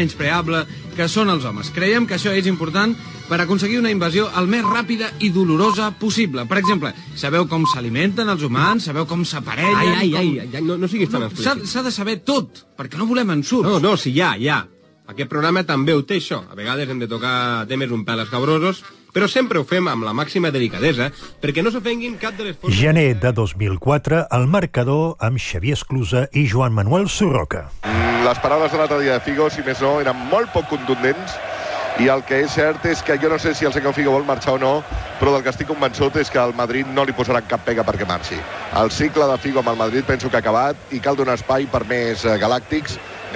menyspreable que són els homes. Creiem que això és important per aconseguir una invasió el més ràpida i dolorosa possible. Per exemple, sabeu com s'alimenten els humans, sabeu com s'aparellen... No siguis tan explícit. S'ha de saber tot, perquè no volem ensurts. No, sí, ja. Aquest programa també ho té, això. A vegades hem de tocar temes un pèl escabrosos, però sempre ho fem amb la màxima delicadesa, perquè no s'ofenguin cap de les forces... Gener de 2004, el marcador amb Xavier Esclusa i Joan Manuel Surroca. Les paraules de l'altre dia de Figo, si més no, eren molt poc contundents, i el que és cert és que jo no sé si el senyor Figo vol marxar o no, però del que estic convençut és que el Madrid no li posaran cap pega perquè marxi. El cicle de Figo amb el Madrid penso que ha acabat i cal donar espai per més galàctics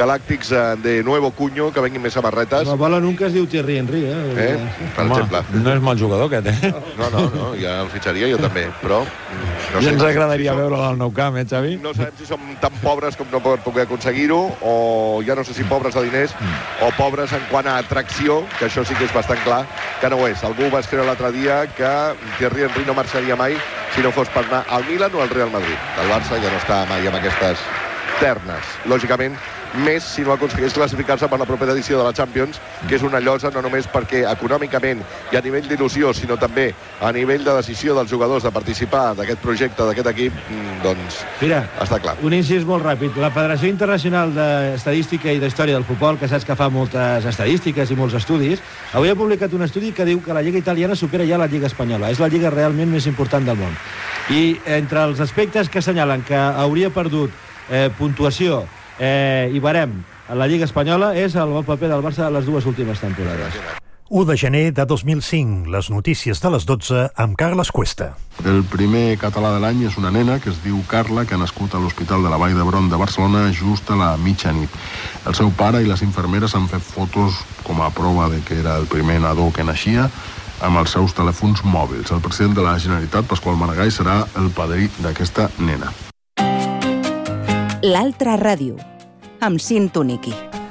de nuevo cuño, que venguin més samarretes. La bola nunca es diu Thierry Henry, per exemple. No és mal jugador, aquest, No, ja el fitxaria jo també, però... No sé, ens agradaria veure'l al Nou Camp, Xavi? No sabem si som tan pobres com no per poder aconseguir-ho, o ja no sé si pobres de diners, o pobres en quant a atracció, que això sí que és bastant clar, que no ho és. Algú va escriure l'altre dia que Thierry Henry no marxaria mai si no fos per anar al Milan o al Real Madrid. El Barça ja no està mai amb aquestes ternes. Lògicament, més si no aconsegueix classificar-se per la propera edició de la Champions, que és una llosa no només perquè econòmicament i a nivell d'il·lusió, sinó també a nivell de decisió dels jugadors de participar d'aquest projecte, d'aquest equip, doncs Mira, està clar. Un incís molt ràpid. La Federació Internacional d'Estadística i d'Història del Futbol, que saps que fa moltes estadístiques i molts estudis, avui ha publicat un estudi que diu que la Lliga Italiana supera ja la Lliga Espanyola. És la lliga realment més important del món. I entre els aspectes que assenyalen que hauria perdut puntuació i barem a la Lliga Espanyola és el bon paper del Barça de les dues últimes temporades. 1 de gener de 2005, les notícies de les 12 amb Carles Cuesta. El primer català de l'any és una nena que es diu Carla, que ha nascut a l'Hospital de la Vall d'Hebron de Barcelona just a la mitjanit. El seu pare i les infermeres han fet fotos com a prova de que era el primer nadó que naixia amb els seus telèfons mòbils. El president de la Generalitat, Pasqual Maragall, serà el padrí d'aquesta nena. L'altra ràdio, amb Sintoniqui.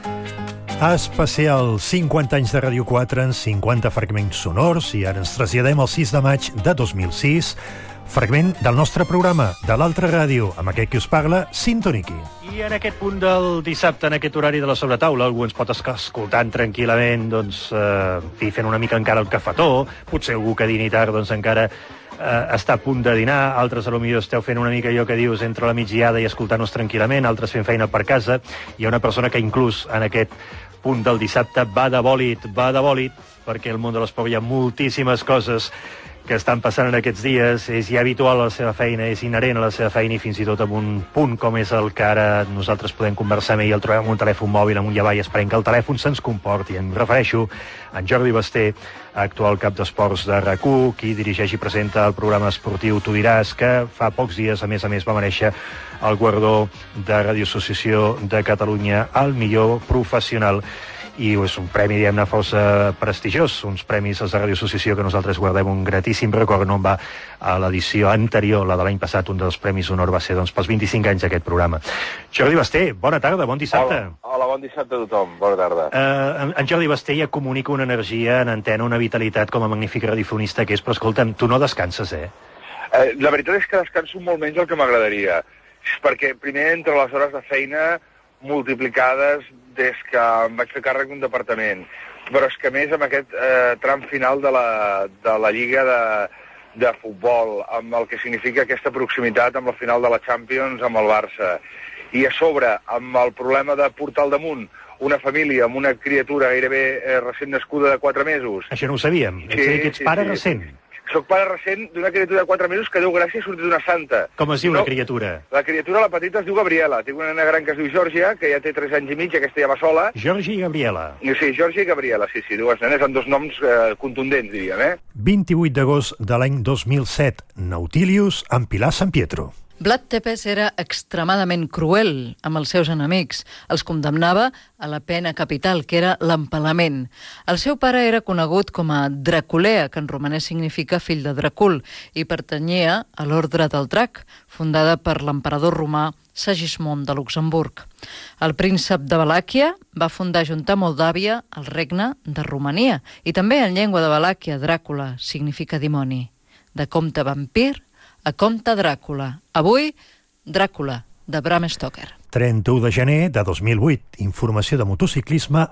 Especial 50 anys de Ràdio 4 en 50 fragments sonors i ara ens traslladem al 6 de maig de 2006, fragment del nostre programa, de l'altra ràdio, amb aquest que us parla, Sintoniqui. I en aquest punt del dissabte, en aquest horari de la sobretaula, algú ens pot estar escoltant tranquil·lament, doncs, fent una mica encara el cafetó, potser algú que dini tard, doncs encara està a punt de dinar, altres potser esteu fent una mica allò que dius entre la migdiada i escoltant-nos tranquil·lament, altres fent feina per casa. Hi ha una persona que inclús en aquest punt del dissabte va de bòlit, perquè al món de l'esport hi ha moltíssimes coses que estan passant en aquests dies, és ja habitual a la seva feina, és inherent a la seva feina i fins i tot en un punt com és el que ara nosaltres podem conversar amb ell, el trobem amb un telèfon mòbil, amb un llavall, esperem que el telèfon se'ns comporti. Em refereixo a en Jordi Basté, actual cap d'esports de RAC1, qui dirigeix i presenta el programa esportiu Tu diràs, que fa pocs dies, a més, va merèixer el guardó de Radio Associació de Catalunya al millor professional. I és un premi, diguem-ne, força prestigiós, uns premis als de Ràdio Associació que nosaltres guardem un gratíssim record. No en va a l'edició anterior, la de l'any passat, un dels premis d'honor va ser pels 25 anys d'aquest programa. Jordi Basté, bona tarda, bon dissabte. Hola, bon dissabte a tothom, bona tarda. En Jordi Basté ja comunica una energia en antena, una vitalitat com a magnífic radiofonista que és, però escolta'm, tu no descanses, La veritat és que descanso molt menys del que m'agradaria, perquè primer entre les hores de feina multiplicades des que em vaig fer càrrec d'un departament, però és que a més amb aquest tram final de la Lliga de futbol, amb el que significa aquesta proximitat amb la final de la Champions amb el Barça, i a sobre amb el problema de portar al damunt una família amb una criatura gairebé recent nascuda de 4 mesos. Això no ho sabíem, que ets pare recent. Soc pare recent d'una criatura de 4 mesos que, Déu gràcies, ha sortit d'una santa. Com es diu la criatura? La criatura, la petita, es diu Gabriela. Tinc una nena gran que es diu Georgia, que ja té 3 anys i mig, aquesta ja va sola. Georgia i Gabriela. Sí, Georgia i Gabriela, sí, dues nenes amb 2 noms contundents, diríem, 28 d'agost de l'any 2007, Nautilius amb Pilar San Pietro. Vlad Tepes era extremadament cruel amb els seus enemics. Els condemnava a la pena capital, que era l'empalament. El seu pare era conegut com a Draculea, que en romanès significa fill de Dracul, i pertanyia a l'Ordre del Drac, fundada per l'emperador romà Segismund de Luxemburg. El príncep de Valàquia va fundar junt a Moldàvia el regne de Romania, i també en llengua de Valàquia, Dràcula significa dimoni. De comte vampir a comte Dràcula. Avui, Dràcula, de Bram Stoker. 31 de gener de 2008, informació de motociclisme